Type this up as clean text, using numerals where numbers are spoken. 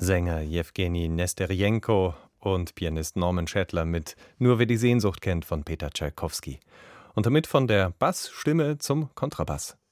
Sänger Jewgeni Nesterjenko und Pianist Norman Schädler mit »Nur wer die Sehnsucht kennt« von Peter Tschaikowski. Und damit von der Bassstimme zum Kontrabass.